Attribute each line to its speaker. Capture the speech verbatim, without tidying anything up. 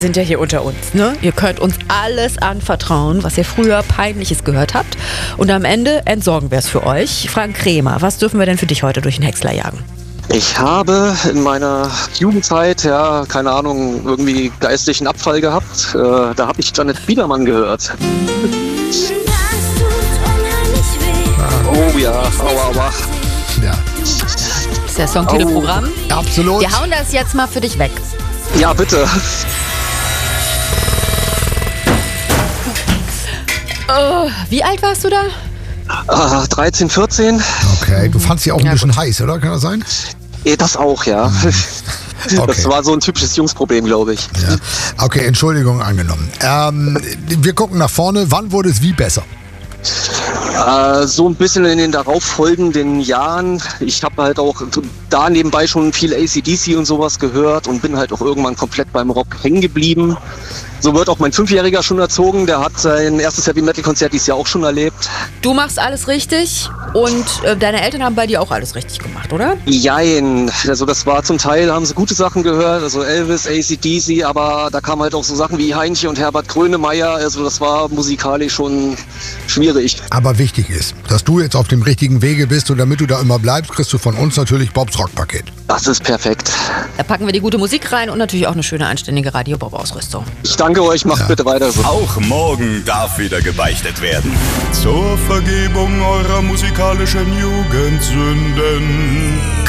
Speaker 1: Sind ja hier unter uns, ne? Ihr könnt uns alles anvertrauen, was ihr früher Peinliches gehört habt. Und am Ende entsorgen wir es für euch. Frank Kremer, was dürfen wir denn für dich heute durch den Häcksler jagen?
Speaker 2: Ich habe in meiner Jugendzeit, ja, keine Ahnung, irgendwie geistlichen Abfall gehabt. Äh, da habe ich Janet Biedermann gehört. Oh ja, aua, aua.
Speaker 3: Ja.
Speaker 1: Ist der Songtitelprogramm?
Speaker 3: Oh, absolut.
Speaker 1: Wir hauen das jetzt mal für dich weg.
Speaker 2: Ja, bitte.
Speaker 1: Oh, wie alt warst du da?
Speaker 2: Ah, dreizehn, vierzehn.
Speaker 3: Okay, du fandst sie auch ein
Speaker 1: Ja,
Speaker 3: bisschen
Speaker 1: gut.
Speaker 3: heiß, oder? Kann das sein?
Speaker 2: Eh, das auch, ja.
Speaker 3: Okay.
Speaker 2: Das war so ein typisches Jungsproblem, glaube ich.
Speaker 3: Ja. Okay, Entschuldigung angenommen. Ähm, wir gucken nach vorne. Wann wurde es wie besser?
Speaker 2: Äh, so ein bisschen in den darauffolgenden Jahren. Ich habe halt auch da nebenbei schon viel A C D C und sowas gehört und bin halt auch irgendwann komplett beim Rock hängen geblieben. So wird auch mein Fünfjähriger schon erzogen. Der hat sein erstes Heavy-Metal-Konzert dieses Jahr auch schon erlebt.
Speaker 1: Du machst alles richtig und äh, deine Eltern haben bei dir auch alles richtig gemacht, oder?
Speaker 2: Jein. Also das war zum Teil, haben sie gute Sachen gehört, also Elvis, A C D C, aber da kamen halt auch so Sachen wie Heinche und Herbert Grönemeyer. Also das war musikalisch schon schwierig.
Speaker 3: Aber wichtig ist, dass du jetzt auf dem richtigen Wege bist und damit du da immer bleibst, kriegst du von uns natürlich Bobs Rockpaket.
Speaker 2: Das ist perfekt.
Speaker 1: Da packen wir die gute Musik rein und natürlich auch eine schöne, anständige Radio-Bob-Ausrüstung.
Speaker 2: Ich danke euch, macht
Speaker 3: Ja.
Speaker 2: bitte weiter so.
Speaker 4: Auch morgen darf wieder gebeichtet werden. Zur Vergebung eurer musikalischen Jugendsünden.